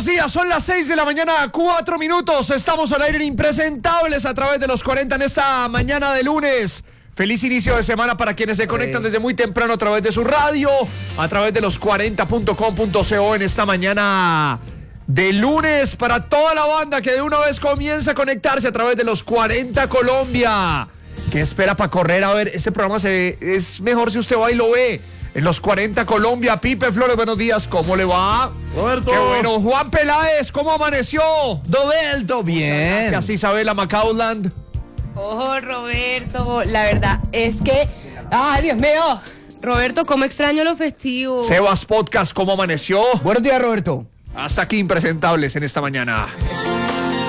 buenos días, son las 6 de la mañana, 4 minutos. Estamos al aire en Impresentables a través de los 40 en esta mañana de lunes. Feliz inicio de semana para quienes se conectan desde muy temprano a través de su radio, a través de los 40.com.co en esta mañana de lunes, para toda la banda que de una vez comienza a conectarse a través de los 40 Colombia. ¿Qué espera para correr? A ver, este programa es mejor si usted va y lo ve. En los 40 Colombia, Pipe Flores, buenos días, ¿cómo le va? Roberto. Qué bueno, Juan Peláez, ¿cómo amaneció? Roberto, bien. Así Isabela McCausland. Oh, Roberto, la verdad es que... ¡Ay, Dios mío! Roberto, cómo extraño lo festivo. Sebas Podcast, ¿cómo amaneció? Buenos días, Roberto. Hasta aquí Impresentables en esta mañana.